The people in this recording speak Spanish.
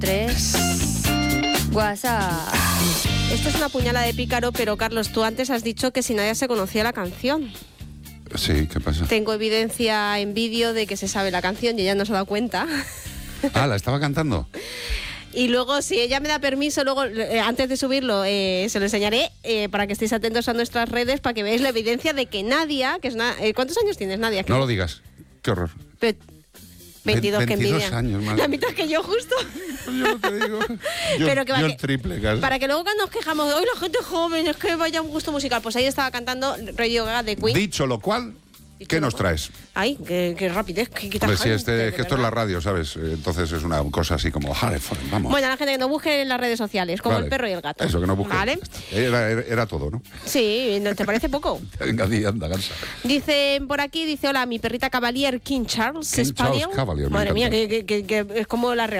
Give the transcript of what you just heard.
3. WhatsApp. Esto es una puñalada de pícaro, pero Carlos, tú antes has dicho que si nadie se conocía la canción. Sí, ¿qué pasa? Tengo evidencia en vídeo de que se sabe la canción y ella no se ha dado cuenta. Ah, ¿la estaba cantando? Y luego, si ella me da permiso, luego, antes de subirlo, se lo enseñaré para que estéis atentos a nuestras redes, para que veáis la evidencia de que Nadia, que es una... ¿cuántos años tienes, Nadia? No lo digas. Qué horror. 22, que 22 envidia. años más. La mitad que yo, justo. Yo no te digo. Pero que yo el triple casi. Para que luego cuando nos quejamos, hoy la gente joven, es que vaya un gusto musical. Pues ahí estaba cantando Radio Gaga de Queen. Dicho lo cual, ¿qué nos traes? Ay, qué rapidez. Hombre, sí, que esto es la radio, ¿sabes? Entonces es una cosa así como, vamos. Bueno, la gente que nos busque en las redes sociales, como Vale. el perro y el gato. Eso, que nos busque. ¿Vale? Era todo, ¿no? Sí, ¿te parece poco? Venga, anda, gansa. Dicen por aquí, hola, mi perrita Cavalier King Charles King Spaniel. Charles Cavalier, me Madre mía, encanta. que es como la real.